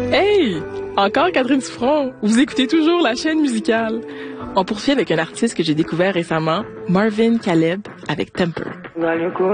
Hey! Encore Catherine Souffron. Vous écoutez toujours la chaîne musicale. On poursuit avec un artiste que j'ai découvert récemment, Marvin Caleb, avec Temper.